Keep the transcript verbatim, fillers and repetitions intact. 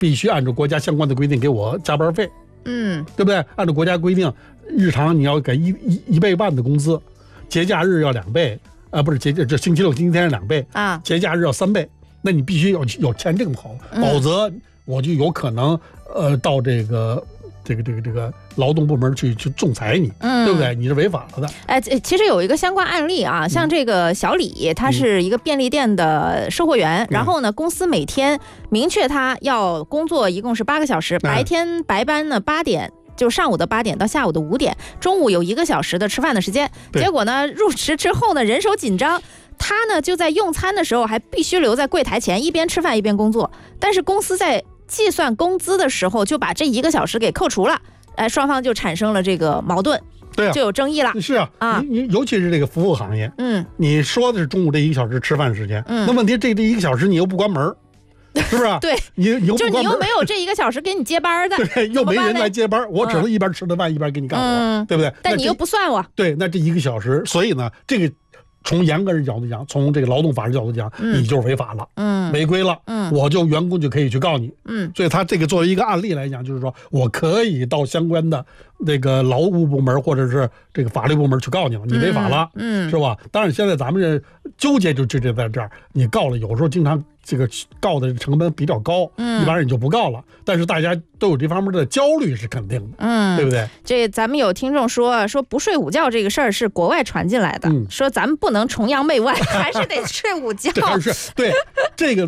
必须按照国家相关的规定给我加班费， 嗯， 对不对？按照国家规定，日常你要给一一一倍半的工资，节假日要两倍，啊，不是节这星期六、星期天是两倍啊， 节假日要三倍，那你必须有有钱挣好，否则我就有可能呃到这个。这个这个这个劳动部门去去仲裁你，嗯，对不对？你是违法了的。 哎，其实有一个相关案例啊，像这个小李，他是一个便利店的售货员，嗯、然后呢，公司每天明确他要工作一共是八个小时，白天白班呢八点。就上午的八点到下午的五点，中午有一个小时的吃饭的时间。结果呢，入职之后呢，人手紧张，他呢就在用餐的时候还必须留在柜台前，一边吃饭一边工作。但是公司在计算工资的时候就把这一个小时给扣除了，哎，双方就产生了这个矛盾， 对啊， 就有争议了。 是啊，啊，你你尤其是这个服务行业， 嗯， 你说的是中午这一个小时吃饭时间，嗯，那问题这这一个小时你又不关门。是不是、啊？ 对， 你你又不就你又没有这一个小时给你接班的， 对，又没人来接班，我只能一边吃着饭、嗯、一边给你干活，嗯、对不对？ 但你又不算我。 对，那这一个小时，所以呢，这个从严格的角度讲，从这个劳动法的角度讲，嗯、你就是违法了，嗯，违规了，嗯，我就员工就可以去告你，嗯，所以他这个作为一个案例来讲，就是说我可以到相关的这个劳务部门或者是这个法律部门去告你了，你违法了，嗯，是吧？当然，现在咱们这纠结就纠结在这儿，你告了，有时候经常。这个告的成本比较高，嗯，一般人就不告了。但是大家都有这方面的焦虑是肯定的，嗯，对不对？ 这咱们有听众说说不睡午觉这个事儿是国外传进来的，嗯、说咱们不能崇洋媚外，还是得睡午觉。 这还是对这个。